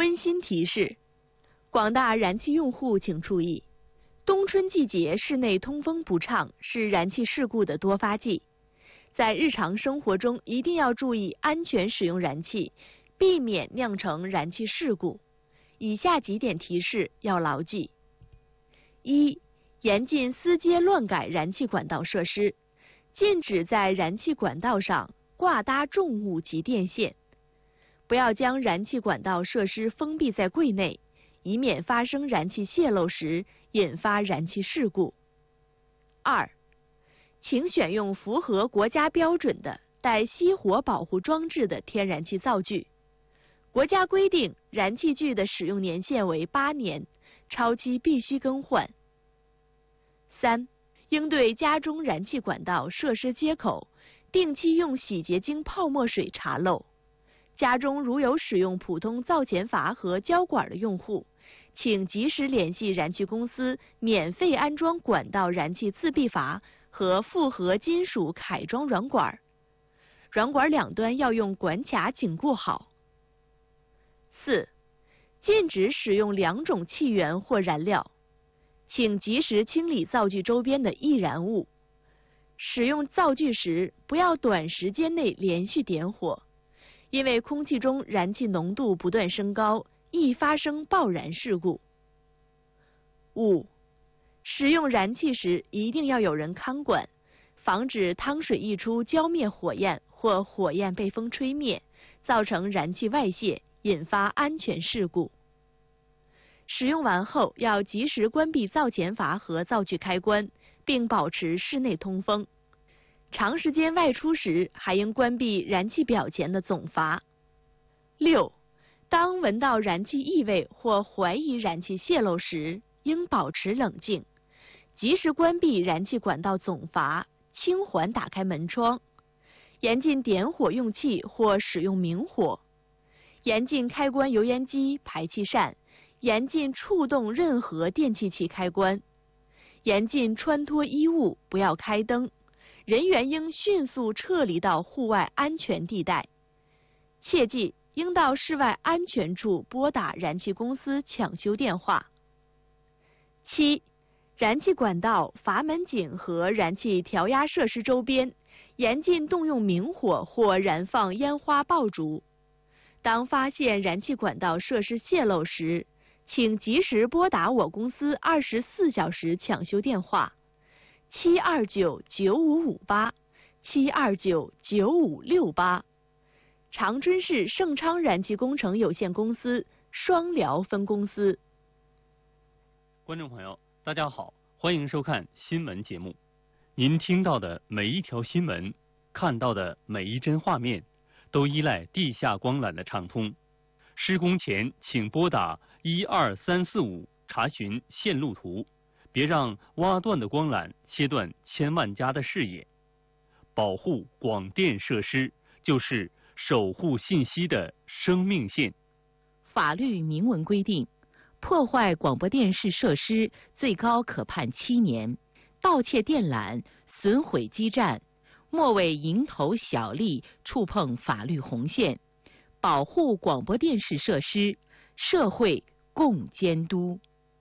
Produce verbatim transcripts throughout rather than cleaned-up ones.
温馨提示：广大燃气用户请注意，冬春季节室内通风不畅是燃气事故的多发季，在日常生活中一定要注意安全使用燃气，避免酿成燃气事故。以下几点提示要牢记：一、严禁私接乱改燃气管道设施，禁止在燃气管道上挂搭重物及电线，不要将燃气管道设施封闭在柜内，以免发生燃气泄漏时引发燃气事故。二、请选用符合国家标准的带熄火保护装置的天然气灶具。国家规定，燃气具的使用年限为八年，超期必须更换。三、应对家中燃气管道设施接口，定期用洗洁精泡沫水查漏。家中如有使用普通灶前阀和胶管的用户，请及时联系燃气公司免费安装管道燃气自闭阀和复合金属凯装软管，软管两端要用管卡紧固好。四、禁止使用两种气源或燃料，请及时清理灶具周边的易燃物。使用灶具时，不要短时间内连续点火，因为空气中燃气浓度不断升高，易发生爆燃事故。五、使用燃气时一定要有人看管，防止汤水溢出浇灭火焰或火焰被风吹灭，造成燃气外泄，引发安全事故。使用完后要及时关闭灶前阀和灶具开关，并保持室内通风。长时间外出时，还应关闭燃气表前的总阀。六、当闻到燃气异味或怀疑燃气泄漏时，应保持冷静，及时关闭燃气管道总阀，轻缓打开门窗，严禁点火用气或使用明火，严禁开关油烟机、排气扇，严禁触动任何电气器开关，严禁穿脱衣物，不要开灯，人员应迅速撤离到户外安全地带。切记，应到室外安全处拨打燃气公司抢修电话。七、燃气管道、阀门井和燃气调压设施周边，严禁动用明火或燃放烟花爆竹。当发现燃气管道设施泄漏时，请及时拨打我公司二十四小时抢修电话七二九九五五八、七二九九五六八。长春市盛昌燃气工程有限公司双辽分公司。 观众朋友，大家好，欢迎收看新闻节目。您听到的每一条新闻，看到的每一帧画面，都依赖地下光缆的畅通。施工前请拨打一二三四五查询线路图，别让挖断的光缆切断千万家的视野。保护广电设施就是守护信息的生命线。 法律明文规定，破坏广播电视设施最高可判七年，盗窃电缆、损毁基站，莫为蝇头小利触碰法律红线。保护广播电视设施，社会共监督。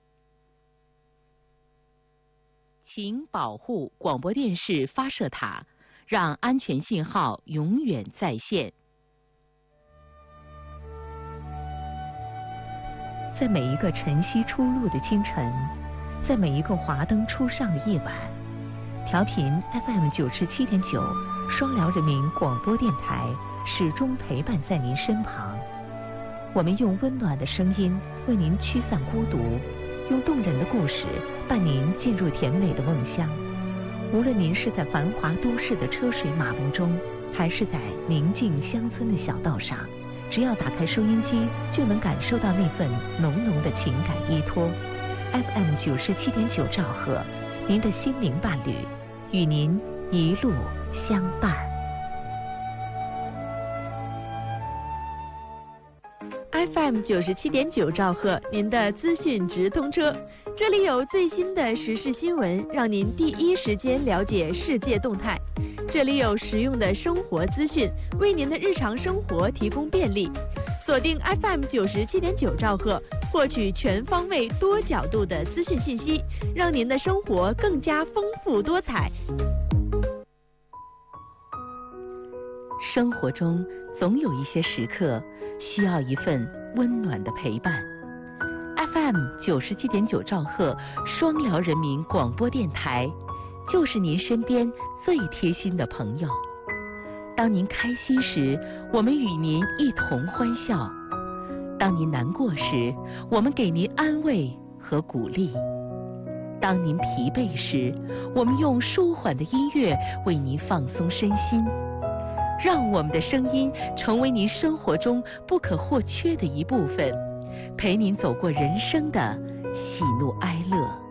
请保护广播电视发射塔，让安全信号永远在线。在每一个晨曦初露的清晨，在每一个华灯初上的夜晚，调频 F M 九十七点九，双辽人民广播电台始终陪伴在您身旁。我们用温暖的声音为您驱散孤独，用动人的故事伴您进入甜美的梦乡。无论您是在繁华都市的车水马龙中，还是在宁静乡村的小道上，只要打开收音机，就能感受到那份浓浓的情感依托。F M 九十七点九兆赫，您的心灵伴侣，与您一路相伴。 F M 九十七点九兆赫，您的资讯直通车，这里有最新的时事新闻，让您第一时间了解世界动态。这里有实用的生活资讯，为您的日常生活提供便利。锁锁定 F M 九十七点九兆赫，获取全方位、多角度的资讯信息，让您的生活更加丰富多彩。 生活中总有一些时刻需要一份温暖的陪伴。F M 九十七点九兆赫双辽人民广播电台，就是您身边最贴心的朋友。当您开心时，我们与您一同欢笑；当您难过时，我们给您安慰和鼓励；当您疲惫时，我们用舒缓的音乐为您放松身心。让我们的声音成为您生活中不可或缺的一部分，陪您走过人生的喜怒哀乐。